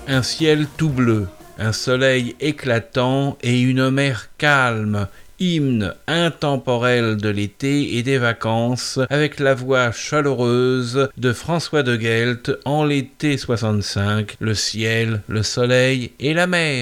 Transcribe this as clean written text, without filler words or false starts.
Un ciel tout bleu, un soleil éclatant et une mer calme, hymne intemporel de l'été et des vacances, avec la voix chaleureuse de François de Guelt en l'été 65, le ciel, le soleil et la mer.